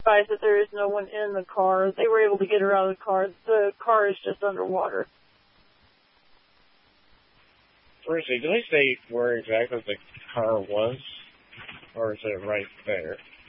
advised that there is no one in the car. They were able to get her out of the car. The car is just underwater. Firstly, did they say where exactly the car was? Or is it right there?